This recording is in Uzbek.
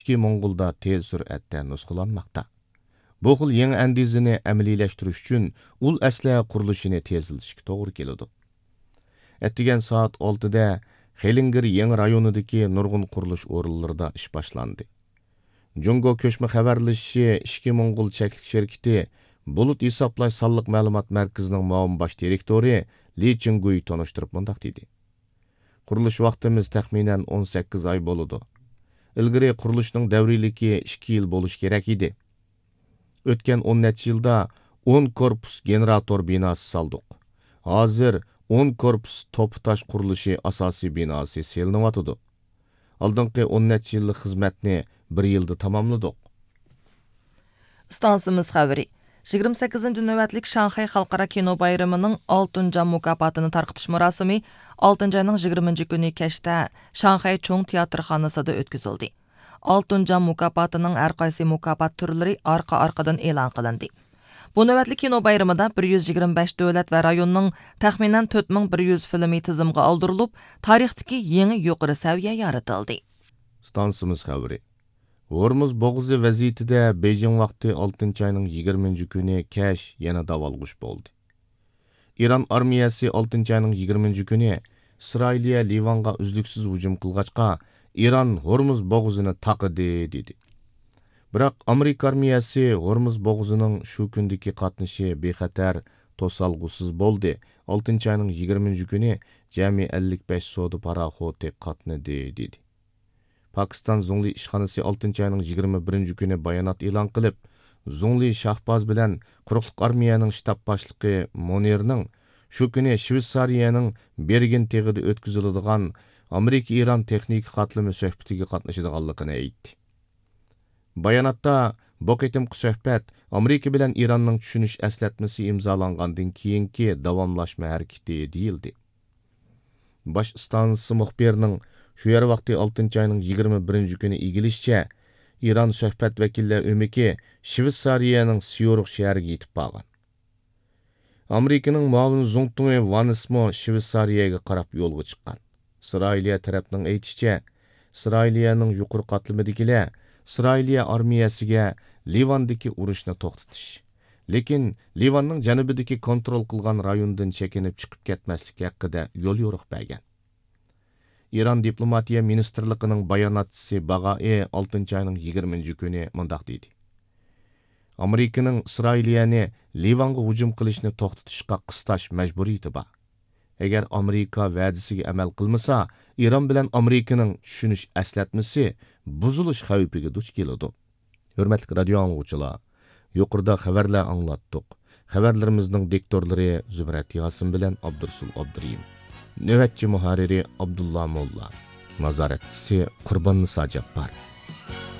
ikki Moңgolda tez sur'atda nusxalanmoqda. Bu xil yangi andizini əməliyləştiriş üçün ul əsləhə qurilishini teziltishga to'g'ri keladi. Attigan soat 6da Xelingir yangi rayonidagi nurg'un qurilish o'rinlarida ish boshlandi. Jungo ko'chma xabarlashishi ikki Moңgol cheklik shirkati Bulut hisoblash sonliq ma'lumot markazining muavin bosh direktori Li Chingui tanishtirib mundaq dedi. Qurilish vaqtimiz taxminan 18 oy bo'ladi. Ilgari qurilishning davriyligi 2 yil bo'lish kerak edi. O'tgan 10 necha yilda 10 korpus generator binosi saldik. Hozir 10 korpus to'p-tosh qurilishi asosiy binosi selinyotidi. Oldingi 10 necha yillik xizmatni 1 yilda tamomladik. Stansimiz xabari 28 növbətlik Şanxay Xalqara Kino Bayramının 6. Cam mükafatını tarqıtış murasimi 6. ayının 20. günü keşdə Şanxay Çoğ Teatrxanasida ötküzüldü. 6. Cam mükafatının hər qaysı mükafat türləri arqa-arqadan elan qılındı. Bu növbətlik kino bayramında 125 dövlət və rayonның təxminən 4100 filmi tizimға aldırılıb, tarixdəki yeni yuqarı səviyyə yaratıldı. Stansimiz xəbəri. Hormuz boğuzu vəziyyətində Beijing vaxtı 6. ayının 20. günü kəş yana davalğuş boldu. İran armiyası 6. ayının 20. günü İsrailiya Livanға üzlüksüz hücum qılğaçqa İran Hormuz boğuzunu taqıdı dedi. Biroq Amerika armiyasi Hormuz boğuzuning shu kundagi qatnashi bexatar, to'salg'usiz bo'ldi. 6. ayning 20. kuni jami 55 soda paraxoti qatnadi dedi. Pakistan Zungli ishxonasi 6. ayning 21. kuni bayonot e'lon qilib, Zungli Shahboz bilan quruqliq armiyaning shtab boshlig'i Monirning shu kuni Shveysariyaning Bergen teg'ida o'tkaziladigan Amerika-İran texnik qatlami suhbatiga qatnashadiganligini aytdi. Bayonotda bu qitimqi suhbat Amerika bilan İranning tushunish eslatmasi imzolangandan keyingi davomlashma harakati deyildi. Bosh stansiyasi muxbirining shu yer vaqti 6. ayning 21. kuni egilishicha İran suhbat vakillari o'miki Shveysariyaning Syorux shahriga yetib borgan. Amerikaning muavin Zongtungi Vanismo Shveysariyaga qarab yo'lga chiqqan. İsrailiya tarafning aytishicha, İsrailiyaning yuqori qatlamidagilar İsrailiya armiyasiga Livandagi urushni to'xtatish, lekin Livanning janubidagi kontrol qilgan rayondan chekinib chiqib ketmaslik haqida yo'l yo'riq bergan. İran diplomatiya ministrligining bayonotchisi Bag'ai 6. ayning 20. kuni mundaq dedi. Amerikaning İsrailiyani Livanga hujum qilishni to'xtatishga qistash majburiyati bor. Agar Amerika va'dasiga amal qilmasa, İran bilan Amerikaning tushunish eslatmasi buzilish xavfiga duch keladi. Hurmatli radio anglag'uchilar, yuqorida xabarlar anglatdik. Xabarlarimizning diktorlari Zubrat Yasin bilan Abdursul Abduriyim. Navbatchi muharriri Abdullah Molla. Nazoratchisi Qurbon Niso Jabbor.